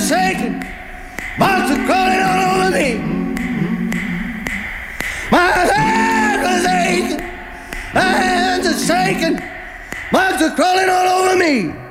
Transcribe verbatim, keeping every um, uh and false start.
are shaking, monsters crawling all over me. My head is aching, my hands are shaking, monsters crawling all over me.